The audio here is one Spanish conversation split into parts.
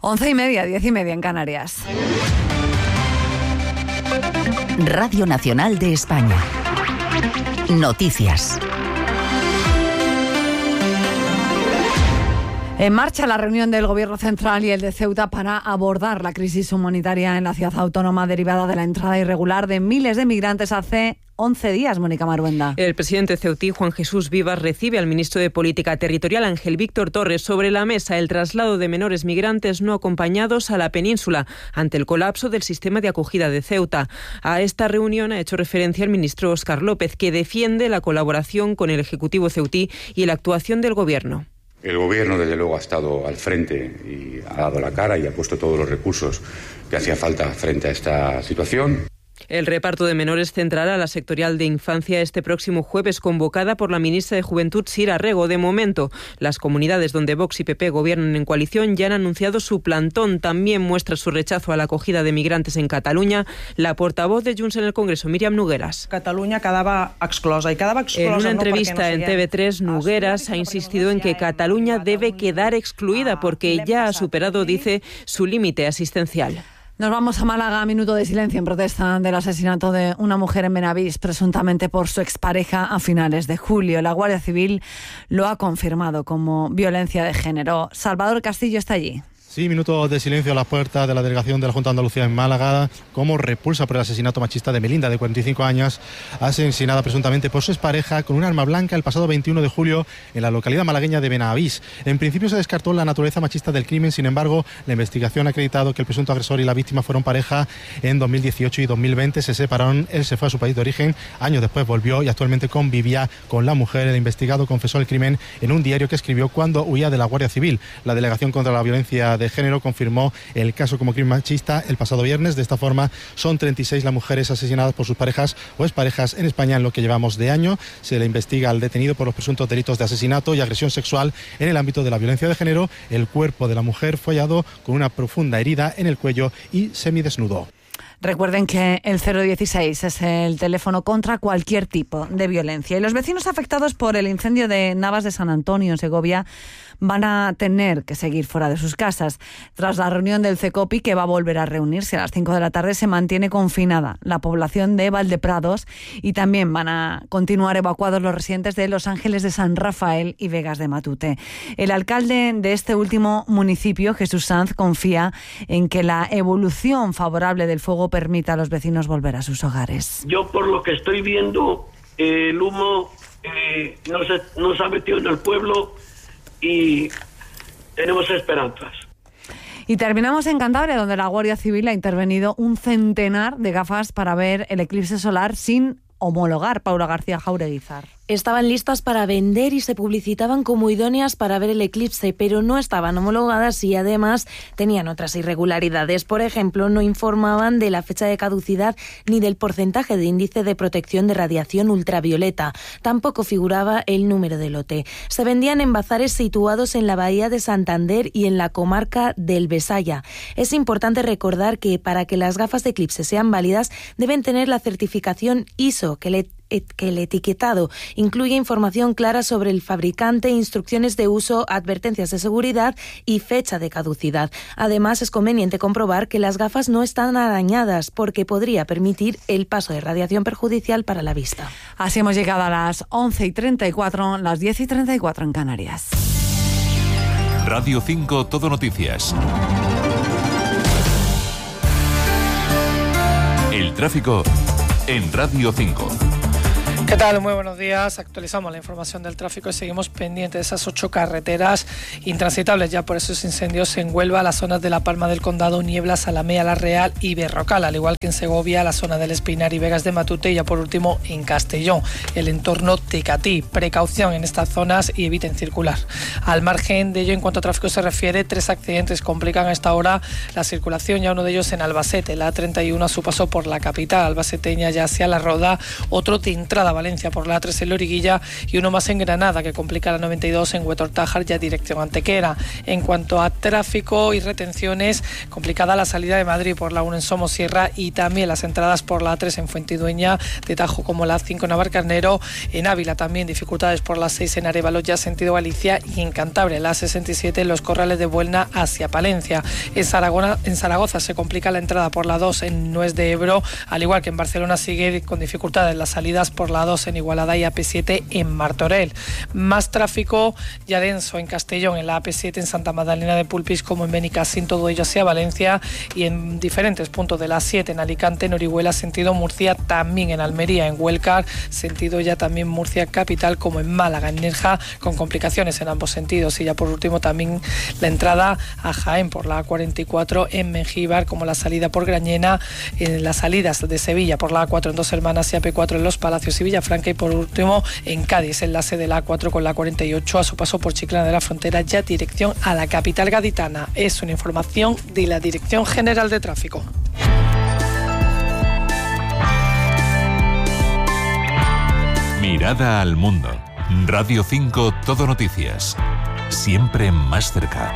11:30, 10:30 en Canarias. Radio Nacional de España. Noticias. En marcha la reunión del Gobierno Central y el de Ceuta para abordar la crisis humanitaria en la ciudad autónoma derivada de la entrada irregular de miles de migrantes hace 11 días, Mónica Maruenda. El presidente ceutí, Juan Jesús Vivas, recibe al ministro de Política Territorial, Ángel Víctor Torres. Sobre la mesa, el traslado de menores migrantes no acompañados a la península ante el colapso del sistema de acogida de Ceuta. A esta reunión ha hecho referencia el ministro Óscar López, que defiende la colaboración con el Ejecutivo ceutí y la actuación del Gobierno. El Gobierno, desde luego, ha estado al frente y ha dado la cara y ha puesto todos los recursos que hacía falta frente a esta situación. El reparto de menores centrará la sectorial de infancia este próximo jueves, convocada por la ministra de Juventud, Sira Rego. De momento, las comunidades donde Vox y PP gobiernan en coalición ya han anunciado su plantón. También muestra su rechazo a la acogida de migrantes en Cataluña la portavoz de Junts en el Congreso, Míriam Nogueras. Cataluña quedaba exclosa. En una entrevista en TV3, Nogueras ha insistido en que Cataluña debe quedar excluida porque ya ha superado, dice, su límite asistencial. Nos vamos a Málaga, minuto de silencio en protesta del asesinato de una mujer en Benavís, presuntamente por su expareja a finales de julio. La Guardia Civil lo ha confirmado como violencia de género. Salvador Castillo está allí. Sí, minutos de silencio a las puertas de la delegación de la Junta de Andalucía en Málaga, como repulsa por el asesinato machista de Melinda, de 45 años, asesinada presuntamente por su expareja con un arma blanca el pasado 21 de julio en la localidad malagueña de Benavís. En principio se descartó la naturaleza machista del crimen, sin embargo, la investigación ha acreditado que el presunto agresor y la víctima fueron pareja en 2018 y 2020, se separaron, él se fue a su país de origen, años después volvió y actualmente convivía con la mujer. El investigado confesó el crimen en un diario que escribió cuando huía de la Guardia Civil. La Delegación contra la Violencia de Género confirmó el caso como crimen machista el pasado viernes. De esta forma, son 36 las mujeres asesinadas por sus parejas o exparejas en España en lo que llevamos de año. Se le investiga al detenido por los presuntos delitos de asesinato y agresión sexual en el ámbito de la violencia de género. El cuerpo de la mujer fue hallado con una profunda herida en el cuello y semidesnudo. Recuerden que el 016 es el teléfono contra cualquier tipo de violencia. Y los vecinos afectados por el incendio de Navas de San Antonio, en Segovia, van a tener que seguir fuera de sus casas. Tras la reunión del CECOPI, que va a volver a reunirse a las 5 de la tarde, se mantiene confinada la población de Valdeprados y también van a continuar evacuados los residentes de Los Ángeles de San Rafael y Vegas de Matute. El alcalde de este último municipio, Jesús Sanz, confía en que la evolución favorable del fuego permita a los vecinos volver a sus hogares. Yo, por lo que estoy viendo, el humo no se ha metido en el pueblo y tenemos esperanzas. Y terminamos en Cantabria, donde la Guardia Civil ha intervenido un centenar de gafas para ver el eclipse solar sin homologar. Paula García Jaureguizar. Estaban listas para vender y se publicitaban como idóneas para ver el eclipse, pero no estaban homologadas y además tenían otras irregularidades. Por ejemplo, no informaban de la fecha de caducidad ni del porcentaje de índice de protección de radiación ultravioleta. Tampoco figuraba el número de lote. Se vendían en bazares situados en la bahía de Santander y en la comarca del Besaya. Es importante recordar que para que las gafas de eclipse sean válidas deben tener la certificación ISO, que el etiquetado incluye información clara sobre el fabricante, instrucciones de uso, advertencias de seguridad y fecha de caducidad. Además, es conveniente comprobar que las gafas no están dañadas porque podría permitir el paso de radiación perjudicial para la vista. Así hemos llegado a las 11:34, las 10:34 en Canarias. Radio 5 Todo Noticias. El tráfico en Radio 5. ¿Qué tal? Muy buenos días. Actualizamos la información del tráfico y seguimos pendientes de esas 8 carreteras intransitables ya por esos incendios en Huelva, las zonas de La Palma del Condado, Niebla, Salamea, La Real y Berrocal, al igual que en Segovia, la zona del Espinar y Vegas de Matute y ya por último en Castellón, el entorno Tecatí. Precaución en estas zonas y eviten circular. Al margen de ello, en cuanto a tráfico se refiere, 3 accidentes complican a esta hora la circulación, ya uno de ellos en Albacete, la A31 a su paso por la capital albaceteña ya hacia La Roda, otro de entrada Valencia por la A3 en Loriguilla y uno más en Granada, que complica la 92 en Huetor-Tájar, ya dirección Antequera. En cuanto a tráfico y retenciones, complicada la salida de Madrid por la 1 en Somosierra y también las entradas por la A3 en Fuentidueña, de Tajo como la A5 en Navarcarnero. En Ávila también dificultades por la 6 en Arévalo, ya sentido Galicia, y en Cantabria la A67 en los Corrales de Buelna hacia Palencia. En Zaragoza se complica la entrada por la 2 en Nuez de Ebro, al igual que en Barcelona sigue con dificultades las salidas por la 2 en Igualada y AP7 en Martorell. Más tráfico ya denso en Castellón, en la AP7 en Santa Magdalena de Pulpis como en Benicassim, todo ello hacia Valencia, y en diferentes puntos de la 7 en Alicante, en Orihuela, sentido Murcia, también en Almería, en Huelcar, sentido ya también Murcia capital, como en Málaga, en Nerja, con complicaciones en ambos sentidos. Y ya por último también la entrada a Jaén por la A44 en Mengíbar, como la salida por Grañena, en las salidas de Sevilla por la A4 en Dos Hermanas y AP4 en Los Palacios y Villafranca, y por último en Cádiz, enlace de la A4 con la A48 a su paso por Chiclana de la Frontera, ya dirección a la capital gaditana. Es una información de la Dirección General de Tráfico. Mirada al mundo. Radio 5 Todo Noticias. Siempre más cerca.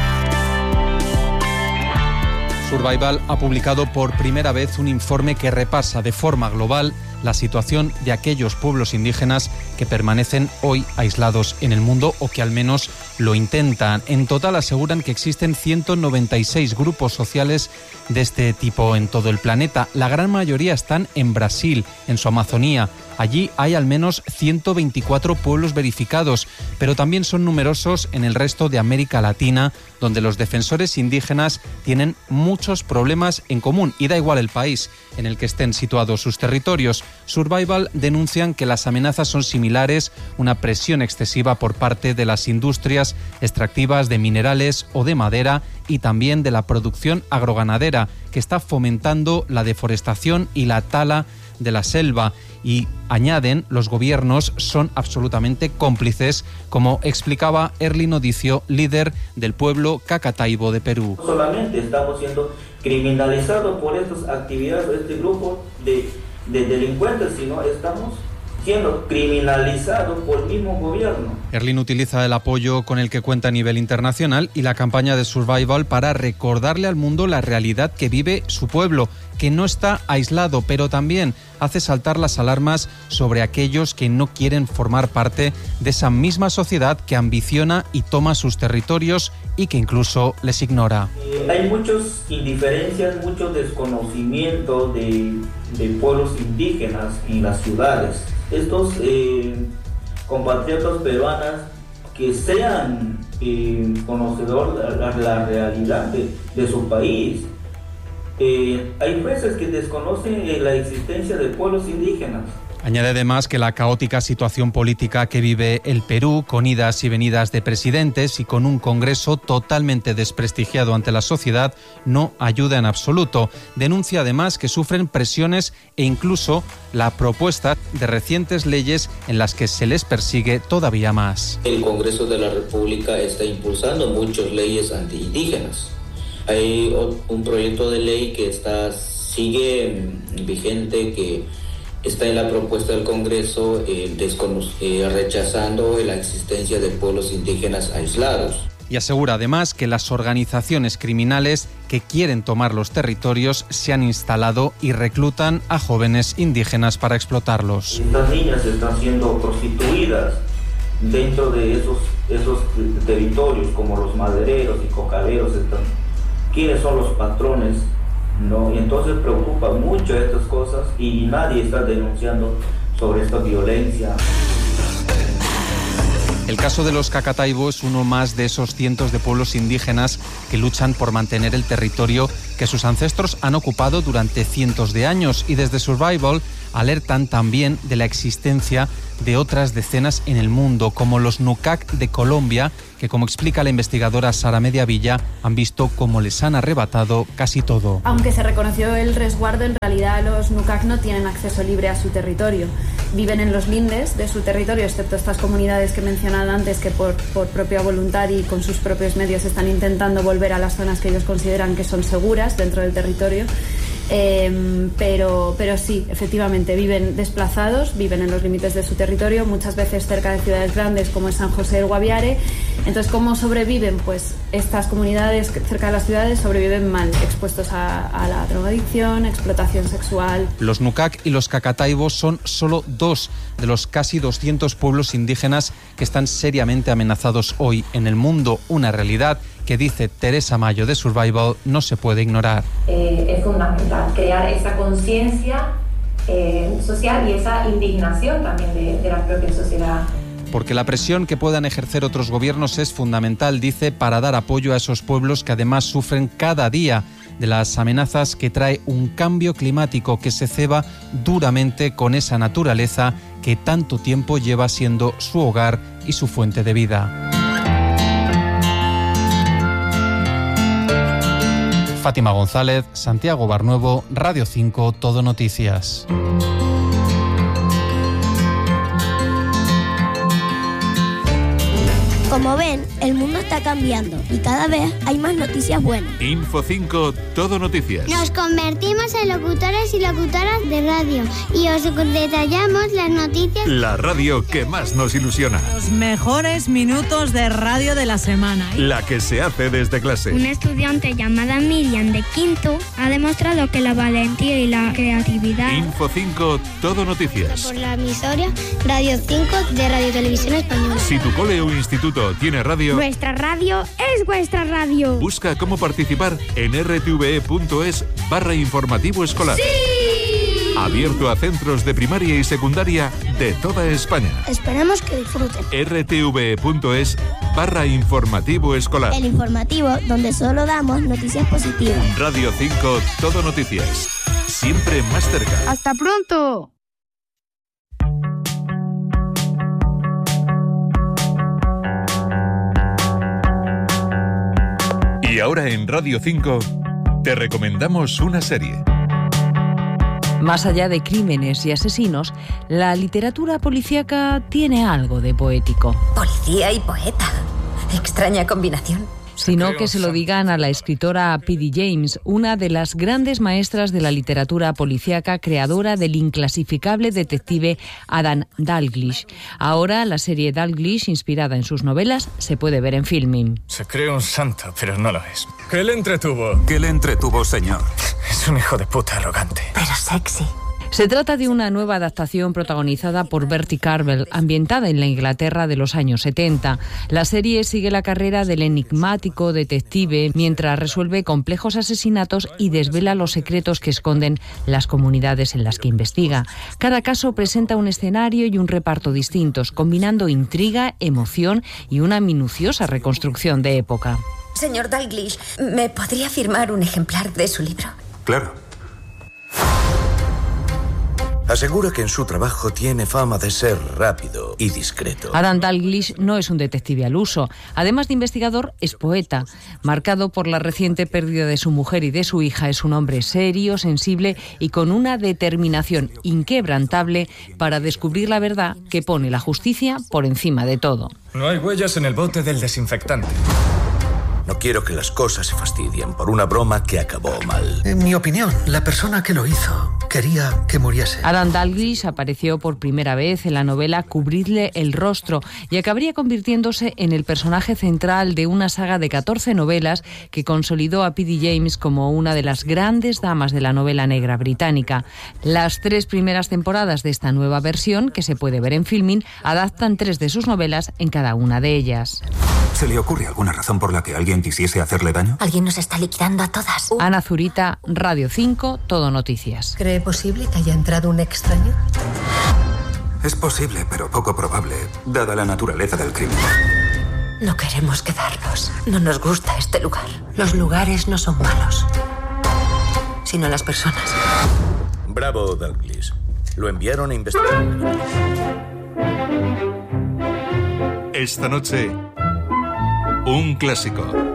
Survival ha publicado por primera vez un informe que repasa de forma global la situación de aquellos pueblos indígenas que permanecen hoy aislados en el mundo o que al menos lo intentan. En total aseguran que existen 196 grupos sociales de este tipo en todo el planeta. La gran mayoría están en Brasil, en su Amazonía. Allí hay al menos 124 pueblos verificados, pero también son numerosos en el resto de América Latina, donde los defensores indígenas tienen muchos problemas en común, y da igual el país en el que estén situados sus territorios. Survival denuncian que las amenazas son similares, una presión excesiva por parte de las industrias extractivas de minerales o de madera y también de la producción agroganadera, que está fomentando la deforestación y la tala de la selva. Y añaden, los gobiernos son absolutamente cómplices, como explicaba Erlin Odicio, líder del pueblo Cacataibo de Perú. No solamente estamos siendo criminalizados por estas actividades, este grupo de delincuentes, sino estamos siendo criminalizados por el mismo gobierno. Erlin utiliza el apoyo con el que cuenta a nivel internacional y la campaña de Survival para recordarle al mundo la realidad que vive su pueblo, que no está aislado, pero también hace saltar las alarmas sobre aquellos que no quieren formar parte de esa misma sociedad que ambiciona y toma sus territorios y que incluso les ignora. Hay muchas indiferencias, mucho desconocimiento de pueblos indígenas en las ciudades. Estos compatriotas peruanas que sean conocedores de la realidad de su país. Hay veces que desconocen la existencia de pueblos indígenas. Añade además que la caótica situación política que vive el Perú, con idas y venidas de presidentes y con un Congreso totalmente desprestigiado ante la sociedad, no ayuda en absoluto. Denuncia además que sufren presiones e incluso la propuesta de recientes leyes en las que se les persigue todavía más. El Congreso de la República está impulsando muchas leyes antiindígenas. Hay un proyecto de ley que sigue vigente, que está en la propuesta del Congreso, rechazando la existencia de pueblos indígenas aislados. Y asegura además que las organizaciones criminales que quieren tomar los territorios se han instalado y reclutan a jóvenes indígenas para explotarlos. Estas niñas están siendo prostituidas dentro de esos territorios, como los madereros y cocaleros. ¿Quiénes son los patrones? ¿No? Y entonces preocupa mucho estas cosas y nadie está denunciando sobre esta violencia. El caso de los Cacataibo es uno más de esos cientos de pueblos indígenas que luchan por mantener el territorio que sus ancestros han ocupado durante cientos de años, y desde Survival alertan también de la existencia de otras decenas en el mundo, como los Nukak de Colombia, que, como explica la investigadora Sara Mediavilla, han visto cómo les han arrebatado casi todo. Aunque se reconoció el resguardo, en realidad los Nukak no tienen acceso libre a su territorio. Viven en los lindes de su territorio, excepto estas comunidades que he mencionado antes, que por propia voluntad y con sus propios medios están intentando volver a las zonas que ellos consideran que son seguras dentro del territorio. Pero sí, efectivamente, viven desplazados, viven en los límites de su territorio, muchas veces cerca de ciudades grandes como es San José del Guaviare. Entonces, ¿cómo sobreviven? Pues estas comunidades cerca de las ciudades sobreviven mal, expuestos a la drogadicción, explotación sexual. Los Nukak y los Cacataibos son solo 2 de los casi 200 pueblos indígenas que están seriamente amenazados hoy en el mundo, una realidad que, dice Teresa Mayo de Survival, no se puede ignorar. Es fundamental crear esa conciencia social y esa indignación también de la propia sociedad. Porque la presión que puedan ejercer otros gobiernos es fundamental, dice, para dar apoyo a esos pueblos que además sufren cada día de las amenazas que trae un cambio climático que se ceba duramente con esa naturaleza que tanto tiempo lleva siendo su hogar y su fuente de vida. Fátima González, Santiago Barnuevo, Radio 5, Todo Noticias. Como ven, el mundo está cambiando y cada vez hay más noticias buenas. Info 5, Todo Noticias. Nos convertimos en locutores y locutoras de radio y os detallamos las noticias. La radio que más nos ilusiona. Los mejores minutos de radio de la semana. La que se hace desde clase. Una estudiante llamada Miriam de quinto ha demostrado que la valentía y la creatividad. Info 5, Todo Noticias. Por la emisora Radio 5 de Radio Televisión Española. Si tu cole o instituto tiene radio, nuestra radio es vuestra radio. Busca cómo participar en rtve.es/informativo escolar. ¡Sí! Abierto a centros de primaria y secundaria de toda España. Esperamos que disfruten. rtve.es/informativo escolar. El informativo donde solo damos noticias positivas. Radio 5, Todo Noticias. Siempre más cerca. ¡Hasta pronto! Y ahora en Radio 5 te recomendamos una serie. Más allá de crímenes y asesinos, la literatura policíaca tiene algo de poético. Policía y poeta. Extraña combinación. Sino que se lo digan a la escritora P.D. James, una de las grandes maestras de la literatura policíaca, creadora del inclasificable detective Adam Dalglish. Ahora la serie Dalglish, inspirada en sus novelas, se puede ver en Filmin. Se cree un santo, pero no lo es. ¿Qué le entretuvo? ¿Qué le entretuvo, señor? Es un hijo de puta arrogante. Pero sexy. Se trata de una nueva adaptación protagonizada por Bertie Carvel, ambientada en la Inglaterra de los años 70. La serie sigue la carrera del enigmático detective mientras resuelve complejos asesinatos y desvela los secretos que esconden las comunidades en las que investiga. Cada caso presenta un escenario y un reparto distintos, combinando intriga, emoción y una minuciosa reconstrucción de época. Señor Dalglish, ¿me podría firmar un ejemplar de su libro? Claro. Asegura que en su trabajo tiene fama de ser rápido y discreto. Adam Dalglish no es un detective al uso. Además de investigador, es poeta. Marcado por la reciente pérdida de su mujer y de su hija, es un hombre serio, sensible y con una determinación inquebrantable para descubrir la verdad que pone la justicia por encima de todo. No hay huellas en el bote del desinfectante. No quiero que las cosas se fastidien por una broma que acabó mal. En mi opinión, la persona que lo hizo quería que muriese. Adam Dalglish apareció por primera vez en la novela Cubridle el rostro y acabaría convirtiéndose en el personaje central de una saga de 14 novelas que consolidó a P.D. James como una de las grandes damas de la novela negra británica. Las 3 primeras temporadas de esta nueva versión, que se puede ver en Filmin, adaptan 3 de sus novelas en cada una de ellas. ¿Se le ocurre alguna razón por la que alguien quisiese hacerle daño? Alguien nos está liquidando a todas. Ana Zurita, Radio 5, Todo Noticias. ¿Cree posible que haya entrado un extraño? Es posible, pero poco probable, dada la naturaleza del crimen. No queremos quedarnos. No nos gusta este lugar. Los lugares no son malos, sino las personas. Bravo, Dalglish. Lo enviaron a investigar. Esta noche, un clásico.